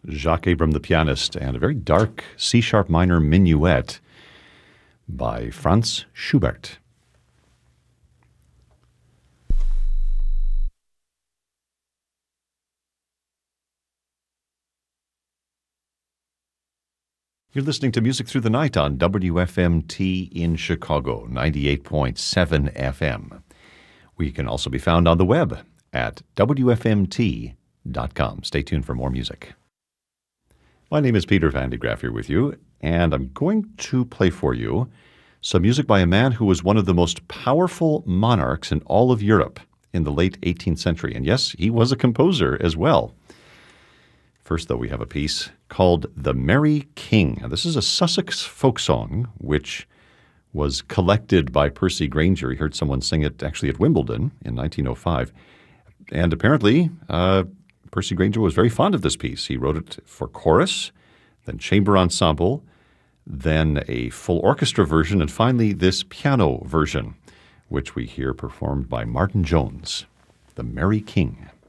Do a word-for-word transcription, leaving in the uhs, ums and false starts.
Jacques Abram the pianist, and a very dark C-sharp minor minuet by Franz Schubert. You're listening to Music Through the Night on W F M T in Chicago, ninety-eight point seven F M. We can also be found on the web at W F M T dot com. Stay tuned for more music. My name is Peter Van de Graaff here with you, and I'm going to play for you some music by a man who was one of the most powerful monarchs in all of Europe in the late eighteenth century. And yes, he was a composer as well. First, though, we have a piece called The Merry King. Now, this is a Sussex folk song, which was collected by Percy Grainger. He heard someone sing it actually at Wimbledon in nineteen oh five. And apparently, uh, Percy Grainger was very fond of this piece. He wrote it for chorus, then chamber ensemble, then a full orchestra version, and finally this piano version, which we hear performed by Martin Jones, The Merry King.